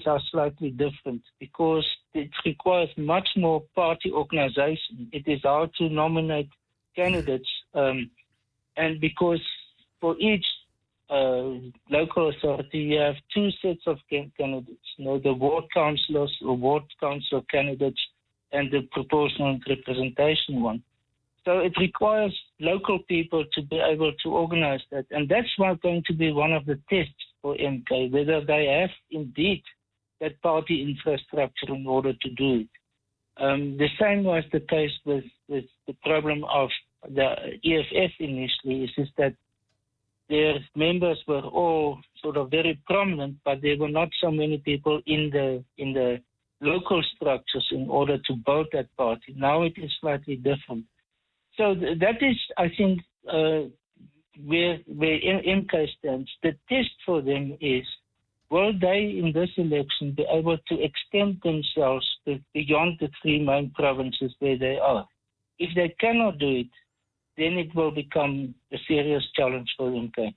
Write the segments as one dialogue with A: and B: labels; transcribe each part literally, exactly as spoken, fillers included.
A: are slightly different because it requires much more party organization. It is hard to nominate candidates, um, and because for each uh, local authority you have two sets of can- candidates, you know, the ward councillors or ward council candidates and the proportional representation one. So it requires local people to be able to organize that. And that's why going to be one of the tests for M K, whether they have indeed that party infrastructure in order to do it. Um, the same was the case with, with the problem of the E F F initially, is, is that their members were all sort of very prominent, but there were not so many people in the in the local structures in order to build that party. Now it is slightly different. So th- that is, I think, uh, where, where M K stands. The test for them is, will they in this election be able to extend themselves to beyond the three main provinces where they are? If they cannot do it, then it will become a serious challenge for M K.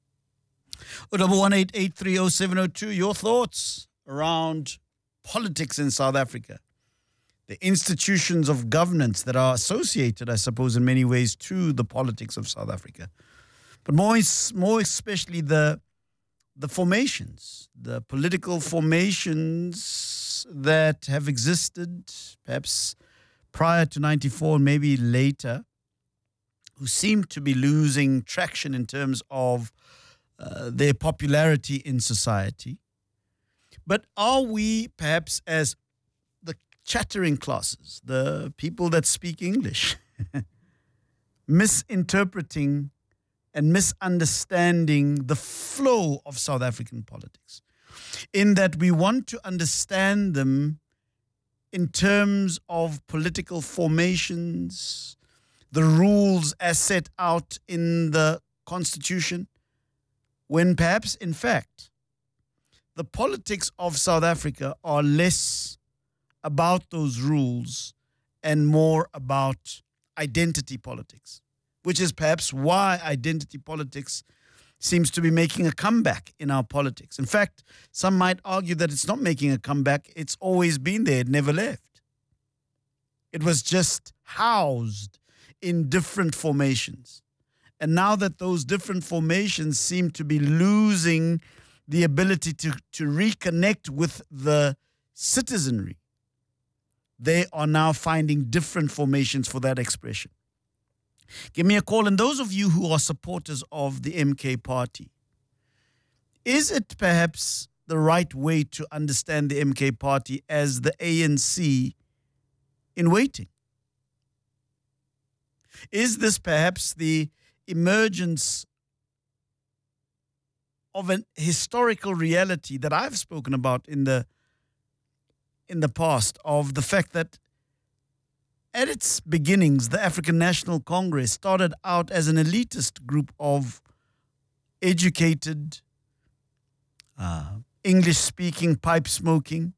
B: Double one eight eight three oh seven oh two. Your thoughts around politics in South Africa, the institutions of governance that are associated, I suppose, in many ways to the politics of South Africa, but more more especially the the formations, the political formations that have existed, perhaps prior to ninety-four and maybe later, who seem to be losing traction in terms of uh, their popularity in society. But are we perhaps, as the chattering classes, the people that speak English, misinterpreting and misunderstanding the flow of South African politics, in that we want to understand them in terms of political formations, the rules as set out in the Constitution, when perhaps, in fact, the politics of South Africa are less about those rules and more about identity politics, which is perhaps why identity politics seems to be making a comeback in our politics. In fact, some might argue that it's not making a comeback. It's always been there. It never left. It was just housed in different formations. And now that those different formations seem to be losing the ability to, to reconnect with the citizenry, they are now finding different formations for that expression. Give me a call. And those of you who are supporters of the M K party, is it perhaps the right way to understand the M K party as the A N C in waiting? Is this perhaps the emergence of an historical reality that I've spoken about in the in the past, of the fact that at its beginnings, the African National Congress started out as an elitist group of educated, uh, English-speaking, pipe-smoking,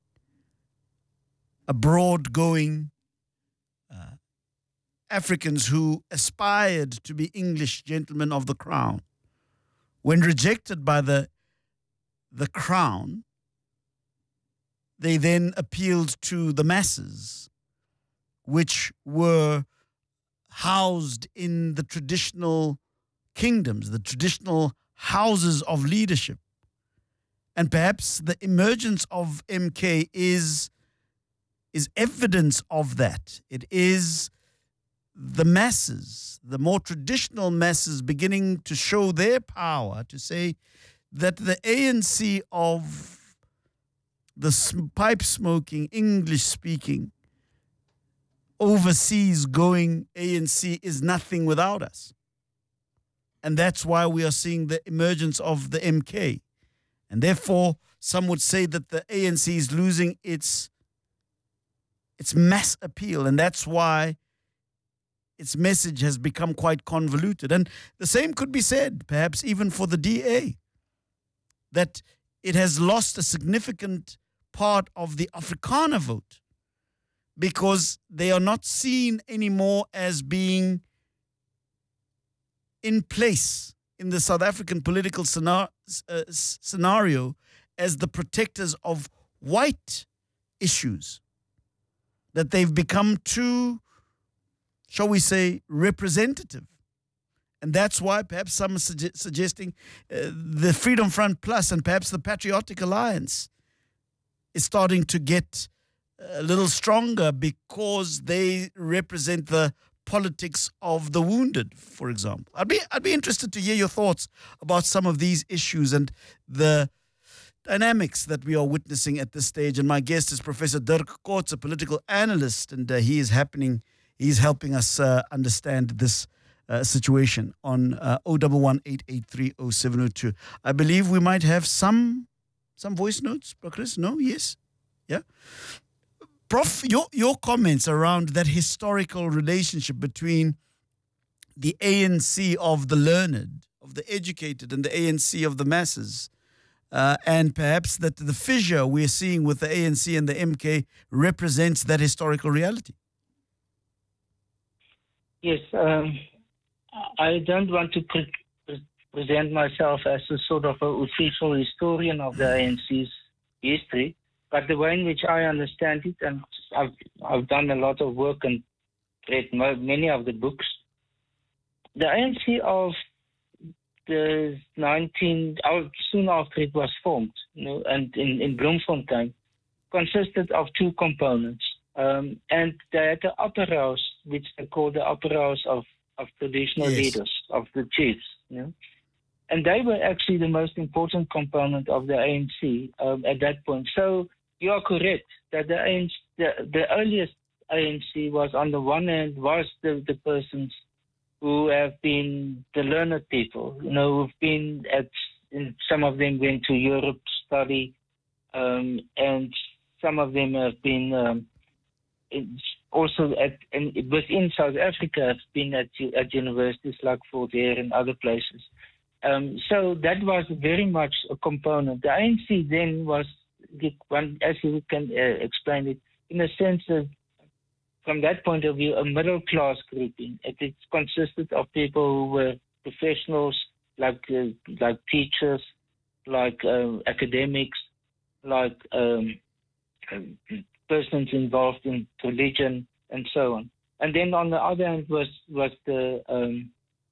B: abroad-going uh, Africans who aspired to be English gentlemen of the crown. When rejected by the, the crown, they then appealed to the masses, which were housed in the traditional kingdoms, the traditional houses of leadership. And perhaps the emergence of M K is, is evidence of that. It is the masses, the more traditional masses, beginning to show their power, to say that the A N C of the pipe-smoking, English-speaking, overseas going A N C is nothing without us. And that's why we are seeing the emergence of the M K. And therefore, some would say that the A N C is losing its, its mass appeal. And that's why its message has become quite convoluted. And the same could be said, perhaps even for the D A, that it has lost a significant part of the Afrikaner vote, because they are not seen anymore as being in place in the South African political scenario, uh, scenario as the protectors of white issues, that they've become too, shall we say, representative. And that's why perhaps some are suge- suggesting uh, the Freedom Front Plus and perhaps the Patriotic Alliance is starting to get a little stronger because they represent the politics of the wounded, for example. I'd be I'd be interested to hear your thoughts about some of these issues and the dynamics that we are witnessing at this stage. And my guest is Professor Dirk Coetzee, a political analyst, and uh, he is happening. He's helping us uh, understand this uh, situation on uh, oh one one, eight eight three, oh seven oh two. I believe we might have some some voice notes, Bro Chris. No, yes, yeah. Prof, your your comments around that historical relationship between the A N C of the learned, of the educated, and the A N C of the masses, uh, and perhaps that the fissure we're seeing with the A N C and the M K represents that historical reality.
A: Yes, um, I don't want to pre- pre- present myself as a sort of an official historian of the A N C's history, but the way in which I understand it, and I've, I've done a lot of work and read mo- many of the books, the A N C of the nineteen, oh, soon after it was formed, you know, and in, in Bloemfontein, consisted of two components. Um, and they had the upper house, which they call the upper house of, of traditional
B: Yes.
A: leaders, of the chiefs. You know? And they were actually the most important component of the A N C um, at that point. So you are correct that the, A N C, the, the earliest A N C was, on the one hand, was the, the persons who have been the learned people, you know, who've been at, in, some of them went to Europe to study, um, and some of them have been um, it's also at, and within South Africa have been at, at universities like Fort Hare and other places. Um, so that was very much a component. The A N C then was, one, as you can uh, explain it, in a sense that from that point of view, a middle class grouping. It, it consisted of people who were professionals, like uh, like teachers, like uh, academics, like um, um, persons involved in religion, and so on. And then on the other hand was was the um,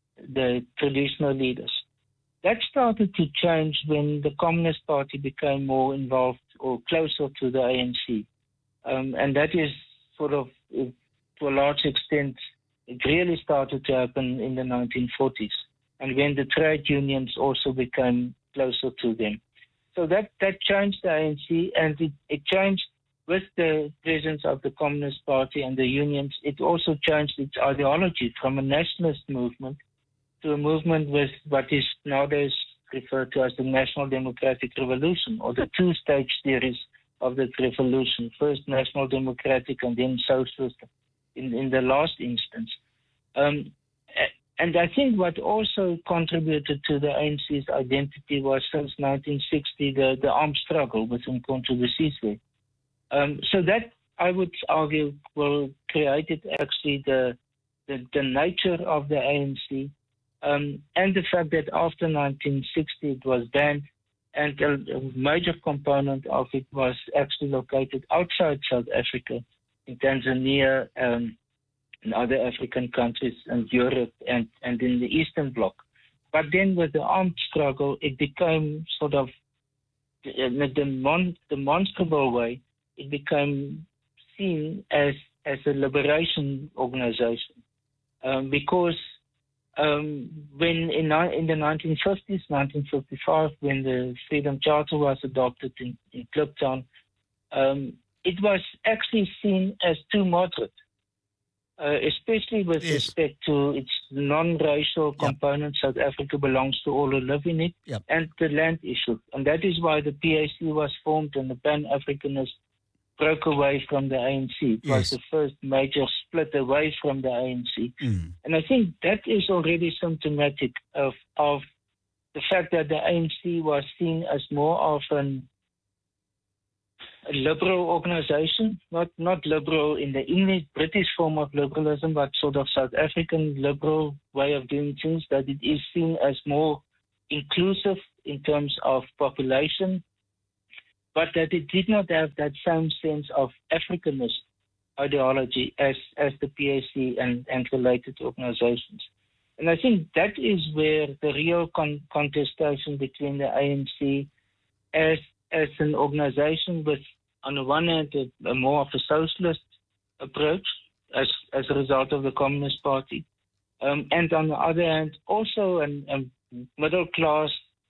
A: the traditional leaders. That started to change when the Communist Party became more involved or closer to the A N C, um, and that is sort of, to a large extent, it really started to happen in the nineteen forties, and when the trade unions also became closer to them. So that, that changed the A N C, and it, it changed with the presence of the Communist Party and the unions. It also changed its ideology from a nationalist movement to a movement with what is nowadays referred to as the National Democratic Revolution, or the two-stage series of the revolution, first National Democratic and then Socialist in, in the last instance. Um, and I think what also contributed to the A N C's identity was, since nineteen sixty, the, the armed struggle with Umkhonto we Sizwe. Um, so that, I would argue, will created actually the, the, the nature of the A N C, um, and the fact that after nineteen sixty it was banned, and a, a major component of it was actually located outside South Africa, in Tanzania, um, in other African countries, and Europe, and, and in the Eastern Bloc. But then with the armed struggle, it became sort of, in a demon, demonstrable way, it became seen as, as a liberation organization. Um, because um, when in, in the nineteen fifties, nineteen fifty-five, when the Freedom Charter was adopted in, in Kliptown, um, it was actually seen as too moderate, uh, especially with
B: Yes.
A: respect to its non-racial
B: Yep.
A: component. South Africa belongs to all who live in it,
B: Yep.
A: and the land issue. And that is why the P A C was formed and the Pan-Africanists broke away from the A N C. It
B: Yes.
A: was the first major split away from the A N C.
B: Mm.
A: And I think that is already symptomatic of, of the fact that the A N C was seen as more of an a liberal organization, not not liberal in the English British form of liberalism, but sort of South African liberal way of doing things, that it is seen as more inclusive in terms of population, but that it did not have that same sense of Africanist ideology as, as the P A C and, and related organizations. And I think that is where the real con- contestation between the A N C as as an organization with, on the one hand, a, a more of a socialist approach as as a result of the Communist Party, um, and on the other hand, also an, a middle class,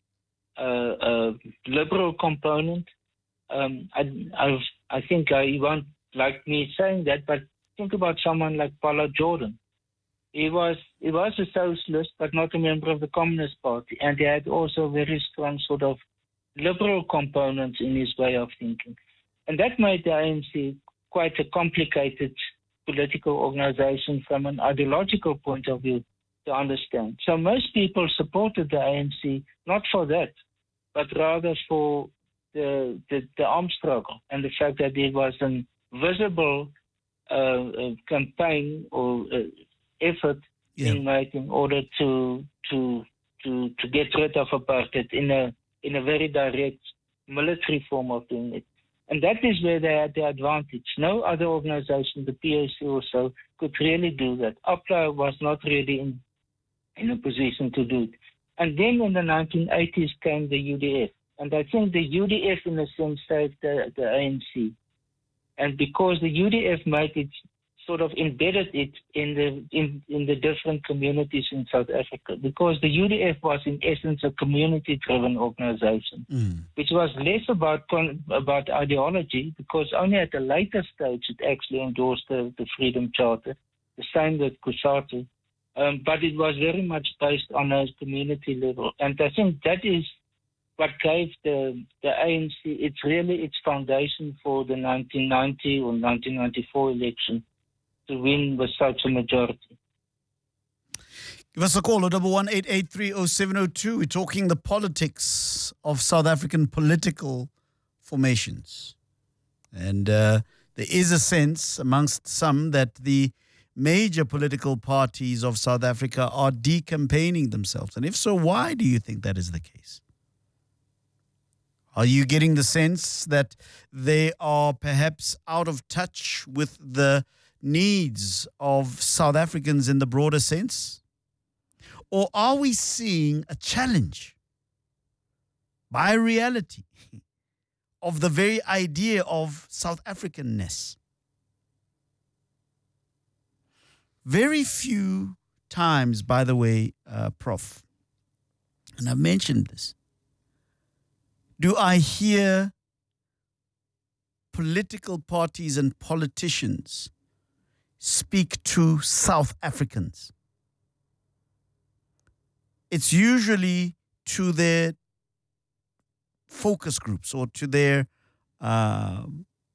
A: uh, uh, liberal component. Um, I I've, I think uh, you won't like me saying that, but think about someone like Paulo Jordan. He was he was a socialist, but not a member of the Communist Party, and he had also very strong sort of liberal components in his way of thinking. And that made the A N C quite a complicated political organization from an ideological point of view to understand. So most people supported the A N C not for that, but rather for the the, the armed struggle and the fact that it was a visible uh, uh, campaign or uh, effort
B: Yeah.
A: being made in order to to to to get rid of apartheid in a in a very direct military form of doing it. And that is where they had the advantage. No other organization, the P A C or so, could really do that. APLA was not really in, in a position to do it. And then in the nineteen eighties came the U D F. And I think the U D F, in a sense, saved the, the A N C. And because the U D F made it, sort of embedded it in the in, in the different communities in South Africa, because the U D F was in essence a community-driven organization,
B: Mm.
A: which was less about con- about ideology, because only at a later stage it actually endorsed the, the Freedom Charter, the same with COSATU, um, but it was very much based on a community level, and I think that is what gave the the A N C it's really its foundation for the nineteen ninety or nineteen ninety-four election to win with such a majority.
B: Give us a call, double one eight eight three oh seven oh two. We're talking the politics of South African political formations. And uh, there is a sense amongst some that the major political parties of South Africa are decampaigning themselves. And if so, why do you think that is the case? Are you getting the sense that they are perhaps out of touch with the needs of South Africans in the broader sense? Or are we seeing a challenge by reality of the very idea of South Africanness? Very few times, by the way, uh, Professor, and I've mentioned this, do I hear political parties and politicians speak to South Africans. It's usually to their focus groups or to their uh,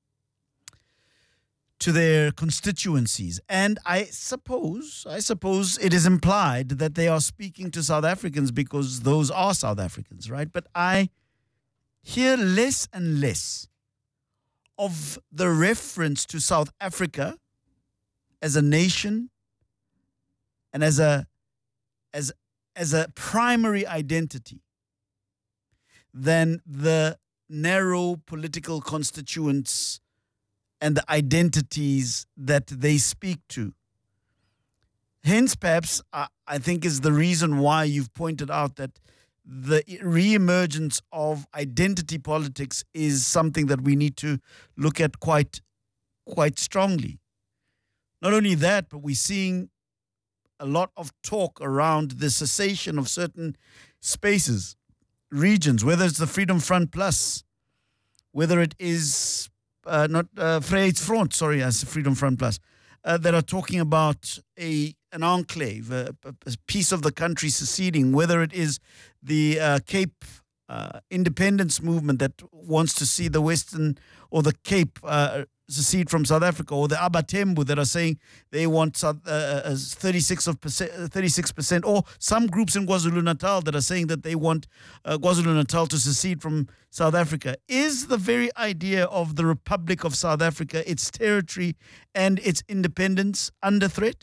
B: to their constituencies. And I suppose, I suppose it is implied that they are speaking to South Africans because those are South Africans, right? But I hear less and less of the reference to South Africa as a nation and as a as as a primary identity than the narrow political constituents and the identities that they speak to. Hence, perhaps, I, I think is the reason why you've pointed out that the reemergence of identity politics is something that we need to look at quite, quite strongly. Not only that, but we're seeing a lot of talk around the cessation of certain spaces, regions, whether it's the Freedom Front Plus, whether it is uh, not uh, Vryheidsfront, sorry, as Freedom Front Plus, uh, that are talking about a an enclave, a, a piece of the country seceding, whether it is the uh, Cape uh, independence movement that wants to see the Western or the Cape uh, secede from South Africa, or the Abatembu that are saying they want South, uh, thirty-six percent, or some groups in KwaZulu-Natal that are saying that they want uh, KwaZulu-Natal to secede from South Africa. Is the very idea of the Republic of South Africa, its territory and its independence under threat?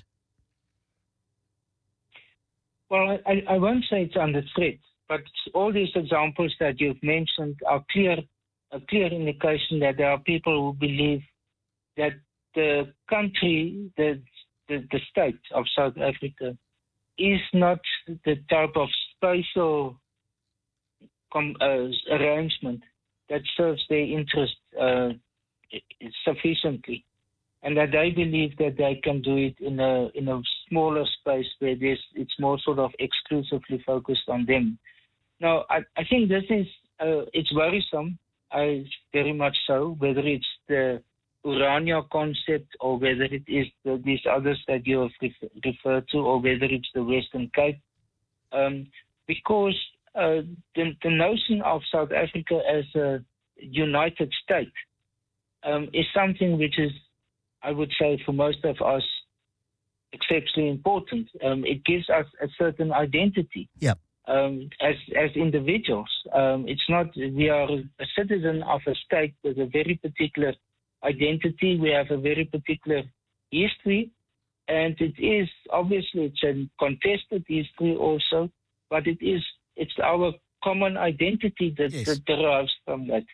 A: Well, I, I won't say it's under threat, but all these examples that you've mentioned are clear a clear indication that there are people who believe that the country, the, the, the state of South Africa, is not the type of spatial com, uh, arrangement that serves their interest uh, sufficiently, and that they believe that they can do it in a in a smaller space where there's, it's more sort of exclusively focused on them. Now, I, I think this is uh, it's worrisome, uh, very much so, whether it's the Urania concept or whether it is the, these others that you have refer, referred to, or whether it's the Western Cape, um, because uh, the, the notion of South Africa as a united state um, is something which is, I would say, for most of us, exceptionally important. Um, it gives us a certain identity.
B: Yeah.
A: Um, as as individuals, um, it's not we are a citizen of a state with a very particular identity. We have a very particular history, and it is obviously it's a contested history also, but it is it's our common identity that,
B: yes.
A: that derives from that.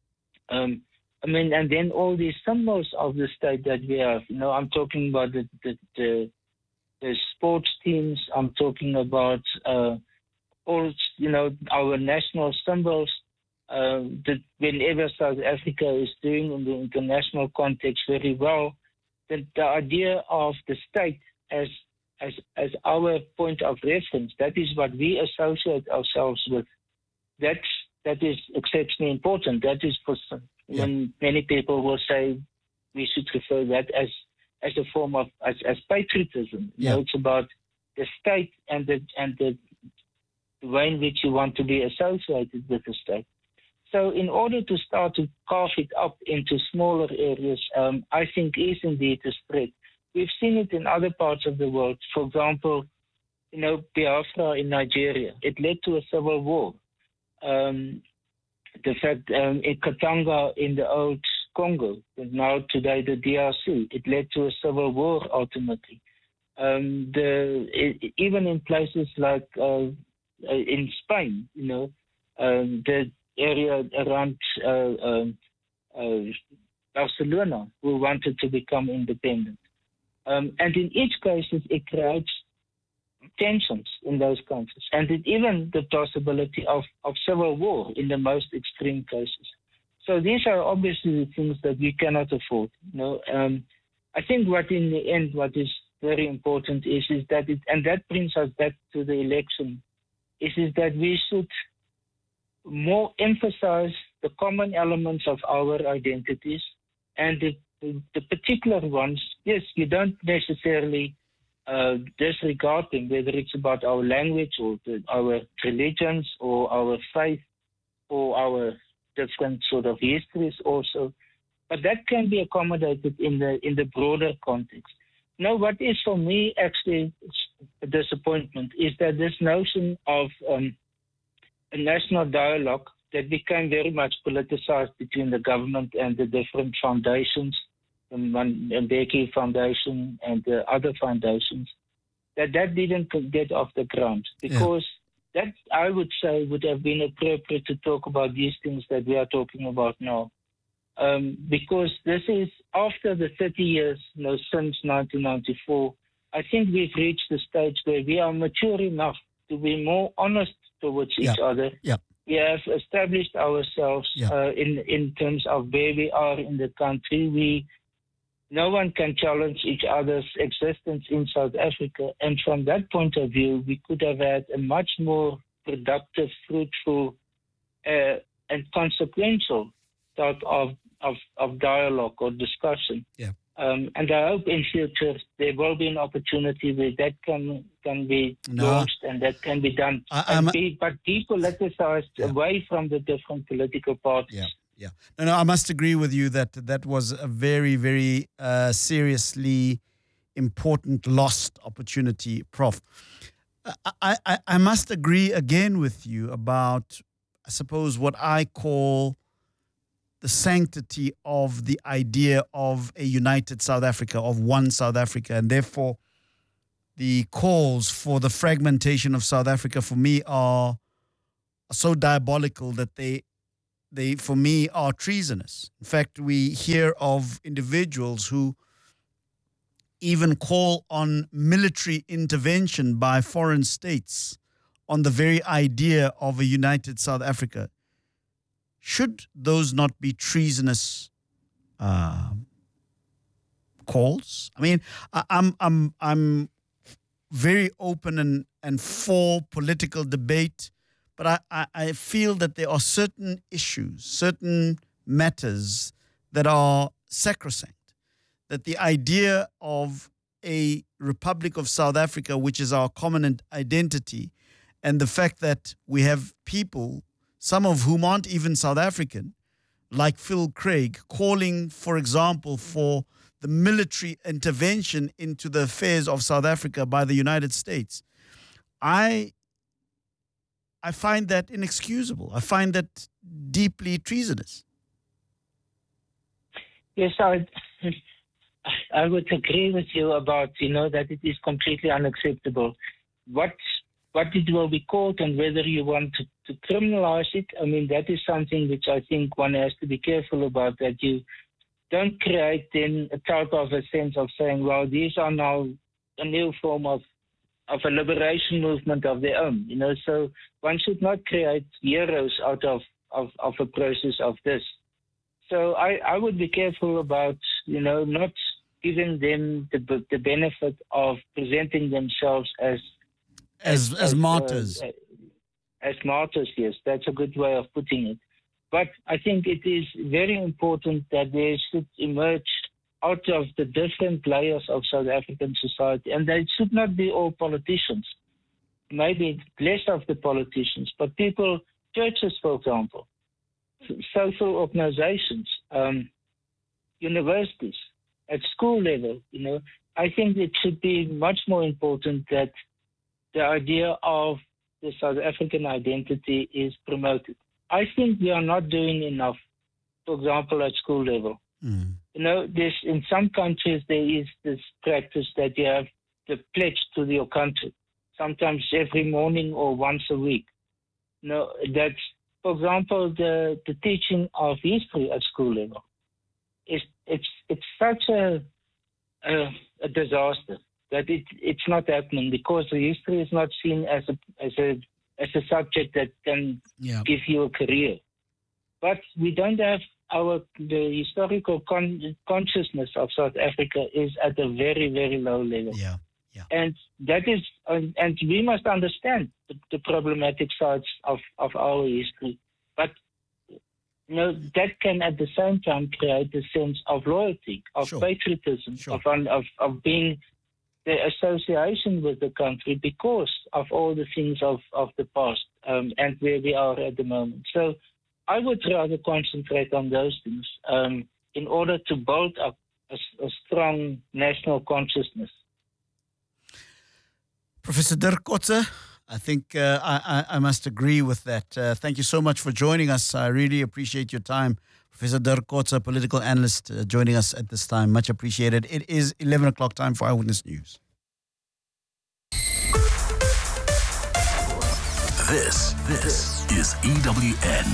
A: Um, I mean, and then all these symbols of the state that we have. You know, I'm talking about the the, the, the sports teams. I'm talking about uh, all, you know, our national symbols, uh, that whenever South Africa is doing in the international context very well, that the idea of the state as as as our point of reference, that is what we associate ourselves with. That's that is exceptionally important. That is for some,
B: yeah.
A: when many people will say we should refer that as as a form of as, as patriotism. You
B: yeah.
A: know, it's about the state and the and the the way in which you want to be associated with the state. So in order to start to carve it up into smaller areas, um, I think is indeed a spread. We've seen it in other parts of the world. For example, you know, Biafra in Nigeria, it led to a civil war. Um, the fact um, in Katanga in the old Congo, and now today the D R C, it led to a civil war ultimately. Um, the it, even in places like uh, in Spain, you know, um, the area around uh, um, uh, Barcelona who wanted to become independent. Um, and in each case, it creates tensions in those countries, and it, even the possibility of, of civil war in the most extreme cases. So these are obviously the things that we cannot afford. You know, um, I think what in the end, what is very important is, is that it, and that brings us back to the election, is, is that we should more emphasize the common elements of our identities, and the, the, the particular ones. Yes, you don't necessarily uh, disregard them, whether it's about our language or the, our religions or our faith or our different sort of histories also, but that can be accommodated in the in the broader context. Now, what is for me actually a disappointment is that this notion of um, a national dialogue that became very much politicized between the government and the different foundations, the Mbeki Foundation and the other foundations, that that didn't get off the ground, because yeah. that, I would say, would have been appropriate to talk about these things that we are talking about now. Um, because this is after the thirty years, you know, since nineteen ninety-four, I think we've reached the stage where we are mature enough to be more honest towards each
B: yeah.
A: other.
B: Yeah.
A: We have established ourselves
B: yeah.
A: uh, in in terms of where we are in the country. We no one can challenge each other's existence in South Africa, and from that point of view, we could have had a much more productive, fruitful, uh, and consequential type of, of of dialogue or discussion.
B: Yeah.
A: Um, and I hope in future there will be an opportunity where that can can be
B: no.
A: launched and that can be done,
B: I,
A: and be, but depoliticized
B: yeah.
A: away from the different political parties.
B: Yeah, yeah. No, no, I must agree with you that that was a very, very uh, seriously important lost opportunity, Professor I, I, I must agree again with you about, I suppose, what I call the sanctity of the idea of a united South Africa, of one South Africa, and therefore the calls for the fragmentation of South Africa for me are, are so diabolical that they they, for me, are treasonous. In fact, we hear of individuals who even call on military intervention by foreign states on the very idea of a united South Africa. Should those not be treasonous uh, calls? I mean, I, I'm I'm I'm very open and, and for political debate, but I, I, I feel that there are certain issues, certain matters that are sacrosanct. That the idea of a Republic of South Africa, which is our common identity, and the fact that we have people, some of whom aren't even South African, like Phil Craig, calling, for example, for the military intervention into the affairs of South Africa by the United States. I, I find that inexcusable. I find that deeply treasonous.
A: Yes, I... I would agree with you about, you know, that it is completely unacceptable. What what it will be called and whether you want to, to criminalize it, I mean, that is something which I think one has to be careful about, that you don't create then a type of a sense of saying, well, these are now a new form of, of a liberation movement of their own, you know. So one should not create heroes out of, of, of a process of this. So I, I would be careful about, you know, not giving them the the benefit of presenting themselves as
B: as as, as martyrs.
A: Uh, as martyrs, yes, that's a good way of putting it. But I think it is very important that there should emerge out of the different layers of South African society, and they should not be all politicians. Maybe less of the politicians, but people, churches, for example, social organizations, um, universities, at school level, you know, I think it should be much more important that the idea of the South African identity is promoted. I think we are not doing enough, for example, at school level. Mm. You know, there's, in some countries there is this practice that you have the pledge to your country, sometimes every morning or once a week. You know, that's, for example, the, the teaching of history at school level. It's it's it's such a a, a disaster that it it's not happening because the history is not seen as a as a as a subject that can yeah. give you a career. But we don't have our the historical con- consciousness of South Africa is at a very very low level.
B: Yeah, yeah.
A: And that is and, and we must understand the, the problematic sides of, of our history, but. You know, that can at the same time create a sense of loyalty, of sure. patriotism, sure. of, of of being the association with the country because of all the things of, of the past um, and where we are at the moment. So I would rather concentrate on those things um, in order to build up a, a strong national consciousness.
B: Professor Dirk Coetzee, I think uh, I, I must agree with that. Uh, thank you so much for joining us. I really appreciate your time. Professor Dirk Coetzee, political analyst, uh, joining us at this time. Much appreciated. It is eleven o'clock time for Eyewitness News.
C: This, this is E W N.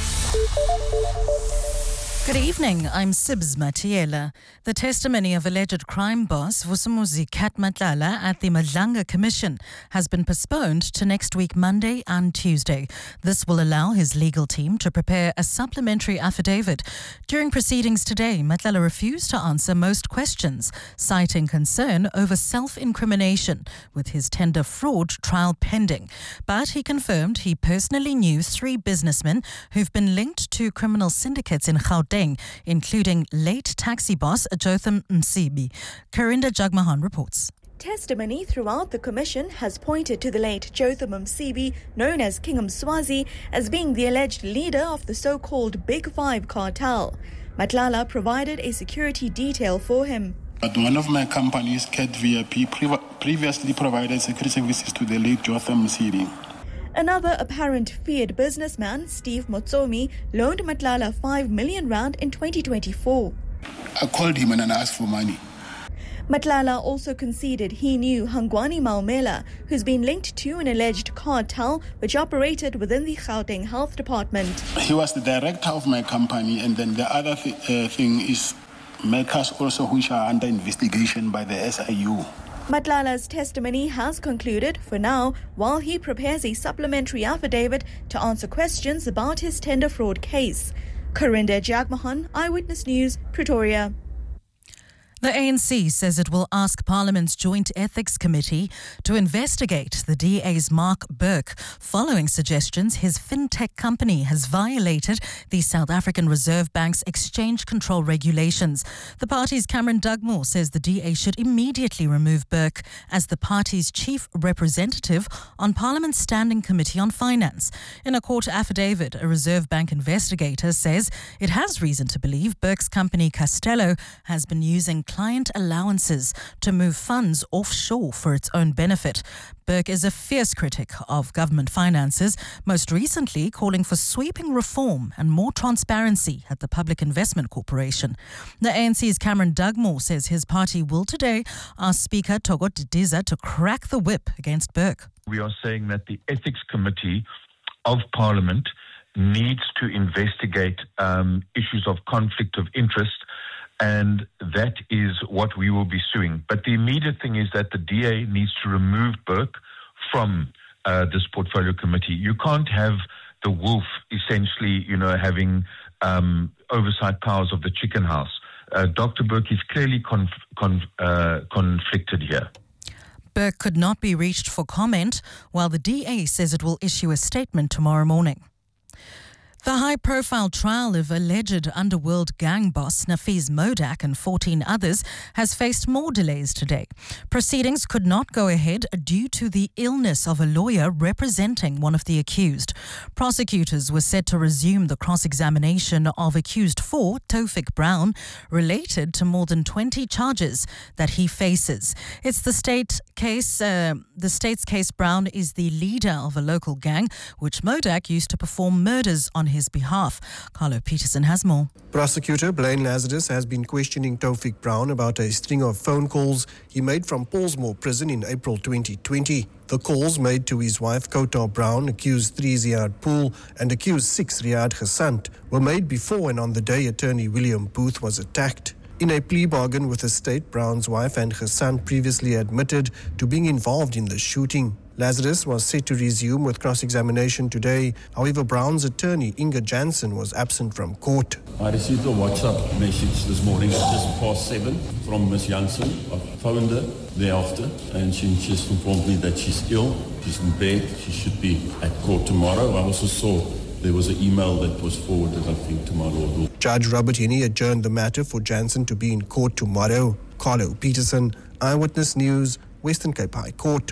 D: Good evening, I'm Sibs Matiela. The testimony of alleged crime boss Vusumuzi Kat Matlala at the Madlanga Commission has been postponed to next week, Monday and Tuesday. This will allow his legal team to prepare a supplementary affidavit. During proceedings today, Matlala refused to answer most questions, citing concern over self-incrimination with his tender fraud trial pending. But he confirmed he personally knew three businessmen who've been linked to criminal syndicates in Gauteng, including late taxi boss Jotham Msibi. Karinda Jagmohan reports.
E: Testimony throughout the commission has pointed to the late Jotham Msibi, known as King Mswazi, as being the alleged leader of the so-called Big Five cartel. Matlala provided a security detail for him.
F: But one of my companies, Cat V I P, pre- previously provided security services to the late Jotham Msibi.
E: Another apparent feared businessman, Steve Motsomi, loaned Matlala five million rand in twenty twenty-four.
F: I called him and I asked for money.
E: Matlala also conceded he knew Hangwani Maumela, who's been linked to an alleged cartel which operated within the Gauteng Health Department.
F: He was the director of my company, and then the other th- uh, thing is makers also which are under investigation by the S I U.
E: Matlala's testimony has concluded for now while he prepares a supplementary affidavit to answer questions about his tender fraud case. Karinda Jagmohan, Eyewitness News, Pretoria.
D: The A N C says it will ask Parliament's Joint Ethics Committee to investigate the D A's Mark Burke following suggestions his fintech company has violated the South African Reserve Bank's exchange control regulations. The party's Cameron Dugmore says the D A should immediately remove Burke as the party's chief representative on Parliament's Standing Committee on Finance. In a court affidavit, a Reserve Bank investigator says it has reason to believe Burke's company Castello has been using client allowances to move funds offshore for its own benefit. Burke is a fierce critic of government finances, most recently calling for sweeping reform and more transparency at the Public Investment Corporation. The A N C's Cameron Dugmore says his party will today ask Speaker Thoko Didiza to crack the whip against Burke.
G: We are saying that the Ethics Committee of Parliament needs to investigate um, issues of conflict of interest, and that is what we will be suing. But the immediate thing is that the D A needs to remove Burke from uh, this portfolio committee. You can't have the wolf essentially, you know, having um, oversight powers of the chicken house. Uh, Doctor Burke is clearly conf- conf- uh, conflicted here.
D: Burke could not be reached for comment, while the D A says it will issue a statement tomorrow morning. The high-profile trial of alleged underworld gang boss Nafiz Modak and fourteen others has faced more delays today. Proceedings could not go ahead due to the illness of a lawyer representing one of the accused. Prosecutors were set to resume the cross-examination of accused four, Tofik Brown, related to more than twenty charges that he faces. It's the state case. Uh, the state's case. Brown is the leader of a local gang, which Modak used to perform murders on his his behalf. Carlo Peterson has more.
H: Prosecutor Blaine Lazarus has been questioning Tofik Brown about a string of phone calls he made from Paulsmoor Prison in April twenty twenty. The calls made to his wife Kota Brown, accused three Ziad Pool and accused six Riyad Ghasant, were made before and on the day attorney William Booth was attacked. In a plea bargain with the state, Brown's wife and Ghasant previously admitted to being involved in the shooting. Lazarus was set to resume with cross-examination today. However, Brown's attorney, Inga Jansen, was absent from court.
I: I received a WhatsApp message this morning at just past seven from Miss Jansen. I phoned her thereafter and she just informed me that she's ill, she's in bed, she should be at court tomorrow. I also saw there was an email that was forwarded, I think, to my Lord.
H: Judge Robert Henney adjourned the matter for Jansen to be in court tomorrow. Carlo Peterson, Eyewitness News, Western Cape High Court.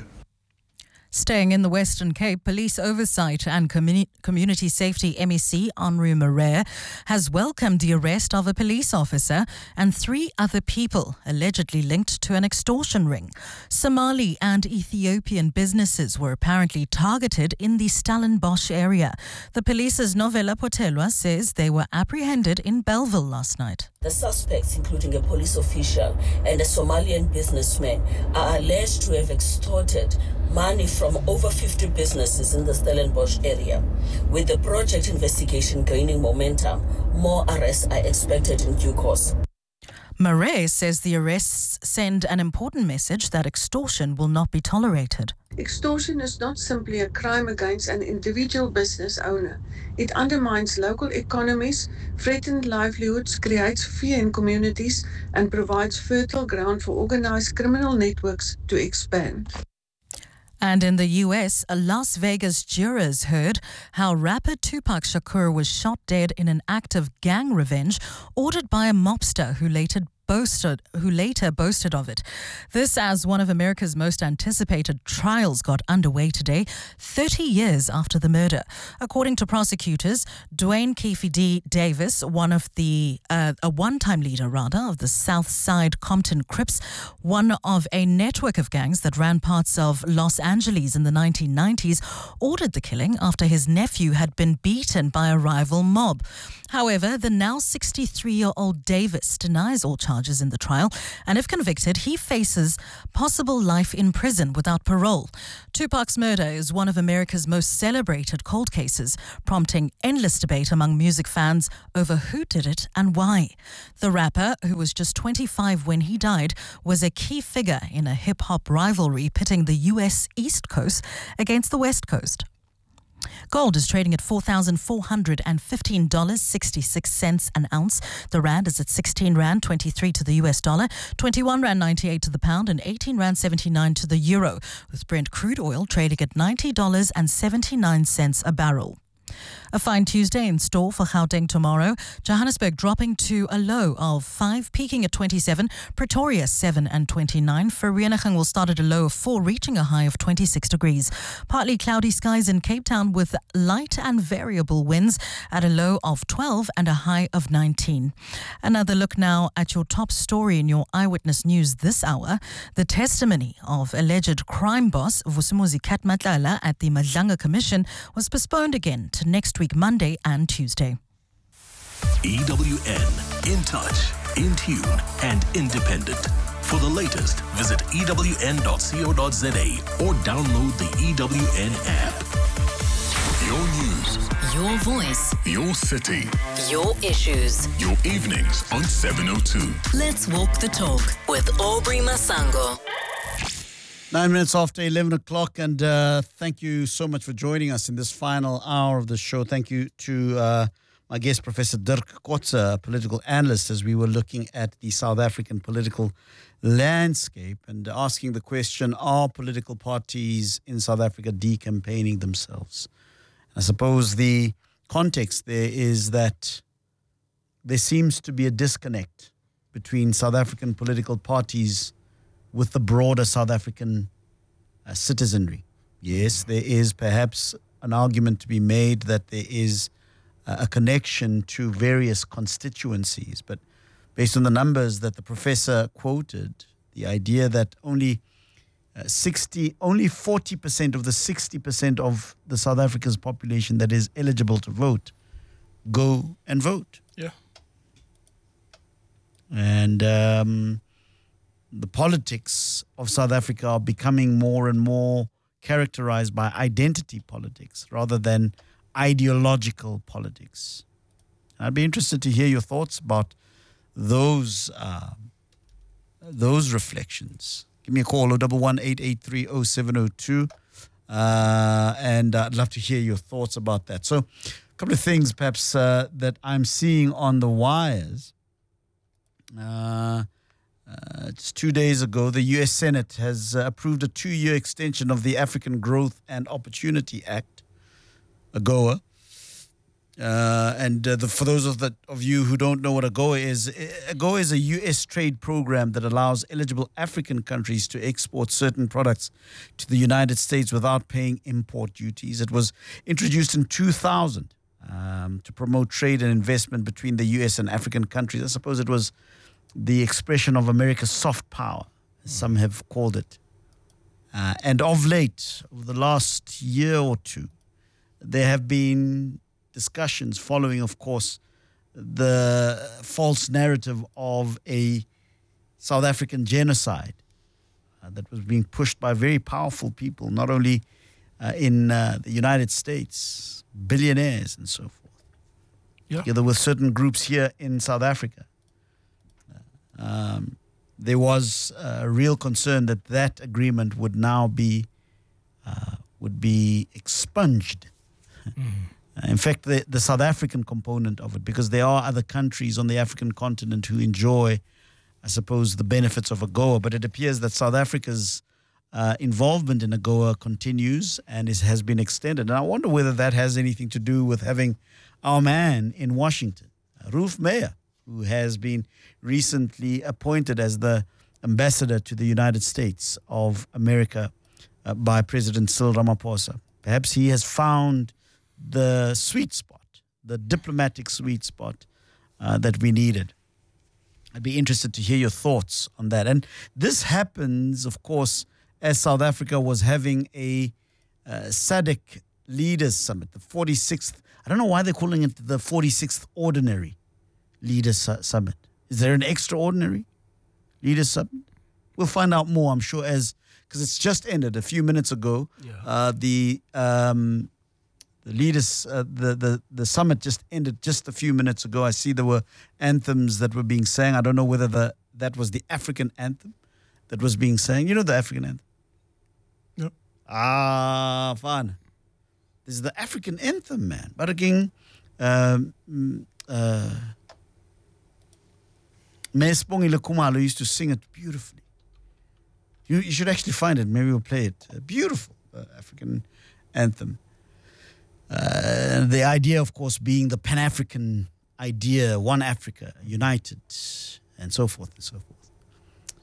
D: Staying in the Western Cape, Police Oversight and Communi- Community Safety M E C Henri Marais has welcomed the arrest of a police officer and three other people allegedly linked to an extortion ring. Somali and Ethiopian businesses were apparently targeted in the Stellenbosch area. The police's Novella Potelwa says they were apprehended in Belleville last night.
J: The suspects, including a police official and a Somalian businessman, are alleged to have extorted money from over fifty businesses in the Stellenbosch area. With the project investigation gaining momentum, more arrests are expected in due course.
D: Marais says the arrests send an important message that extortion will not be tolerated.
K: Extortion is not simply a crime against an individual business owner. It undermines local economies, threatens livelihoods, creates fear in communities, and provides fertile ground for organized criminal networks to expand.
D: And in the U S, Las Vegas jurors heard how rapper Tupac Shakur was shot dead in an act of gang revenge ordered by a mobster who later boasted who later boasted of it. This as one of America's most anticipated trials got underway today, thirty years after the murder. According to prosecutors, Dwayne Keefe D. Davis, one of the uh, a one-time leader rather of the South Side Compton Crips, one of a network of gangs that ran parts of Los Angeles in the nineteen nineties, ordered the killing after his nephew had been beaten by a rival mob. However, the now sixty-three-year-old Davis denies all charges charges in the trial, and if convicted, he faces possible life in prison without parole. Tupac's murder is one of America's most celebrated cold cases, prompting endless debate among music fans over who did it and why. The rapper, who was just twenty-five when he died, was a key figure in a hip-hop rivalry pitting the U S East Coast against the West Coast. Gold is trading at four thousand four hundred fifteen dollars and sixty-six cents an ounce. The rand is at sixteen rand twenty-three to the U S dollar, twenty-one rand ninety-eight to the pound, and eighteen rand seventy-nine to the euro, with Brent crude oil trading at ninety dollars and seventy-nine cents a barrel. A fine Tuesday in store for Gauteng tomorrow. Johannesburg dropping to a low of five, peaking at twenty-seven. Pretoria seven and twenty-nine. Vereeniging will start at a low of four, reaching a high of twenty-six degrees. Partly cloudy skies in Cape Town with light and variable winds at a low of twelve and a high of nineteen. Another look now at your top story in your Eyewitness News this hour. The testimony of alleged crime boss Vusumuzi Kat Matlala at the Madlanga Commission was postponed again to next week, Monday and Tuesday.
C: E W N, in touch, in tune, and independent. For the latest, visit E W N dot co dot za or download the E W N app. Your news,
L: your voice,
C: your city,
L: your issues,
C: your evenings on seven oh two.
L: Let's walk the talk with Aubrey Masango.
B: Nine minutes after eleven o'clock, and uh, thank you so much for joining us in this final hour of the show. Thank you to uh, my guest, Professor Dirk Kotze, a political analyst, as we were looking at the South African political landscape and asking the question, are political parties in South Africa decampaigning themselves? I suppose the context there is that there seems to be a disconnect between South African political parties with the broader South African uh, citizenry. Yes, there is perhaps an argument to be made that there is uh, a connection to various constituencies, but based on the numbers that the professor quoted, the idea that only uh, sixty, only forty percent of the sixty percent of the South Africa's population that is eligible to vote go and vote.
M: Yeah.
B: And um, the politics of South Africa are becoming more and more characterized by identity politics rather than ideological politics. I'd be interested to hear your thoughts about those uh, those reflections. Give me a call, oh one one, eight eight three, oh seven oh two, uh, and I'd love to hear your thoughts about that. So a couple of things perhaps uh, that I'm seeing on the wires. Uh, Uh, just two days ago, the U S Senate has uh, approved a two-year extension of the African Growth and Opportunity Act, AGOA. Uh, and uh, the, for those of, the, of you who don't know what AGOA is, AGOA is a U S trade program that allows eligible African countries to export certain products to the United States without paying import duties. It was introduced in two thousand um, to promote trade and investment between the U S and African countries. I suppose it was the expression of America's soft power, as some have called it. Uh, and of late, over the last year or two, there have been discussions following, of course, the false narrative of a South African genocide uh, that was being pushed by very powerful people, not only uh, in uh, the United States, billionaires and so forth, yeah. together with certain groups here in South Africa. Um, there was a real concern that that agreement would now be uh, would be expunged. Mm-hmm. In fact, the, the South African component of it, because there are other countries on the African continent who enjoy, I suppose, the benefits of AGOA, but it appears that South Africa's uh, involvement in AGOA continues and is, has been extended. And I wonder whether that has anything to do with having our man in Washington, Roof Meyer, who has been recently appointed as the ambassador to the United States of America uh, by President Cyril Ramaphosa. Perhaps he has found the sweet spot, the diplomatic sweet spot uh, that we needed. I'd be interested to hear your thoughts on that. And this happens, of course, as South Africa was having a uh, S A D C Leaders Summit, the forty-sixth. I don't know why they're calling it the forty-sixth Ordinary Leaders Summit. Is there an extraordinary? Leaders Summit. We'll find out more, I'm sure, as because it's just ended a few minutes ago.
M: Yeah.
B: Uh, the um, the leaders, uh, the the the summit just ended just a few minutes ago. I see there were anthems that were being sang. I don't know whether the that was the African anthem that was being sang. You know the African anthem?
M: No.
B: Ah, fun. This is the African anthem, man. Baraking, um, uh, Mespongi Lekumalo used to sing it beautifully. You, you should actually find it. Maybe we'll play it. A beautiful uh, African anthem. Uh, the idea, of course, being the Pan-African idea, one Africa, united, and so forth and so forth.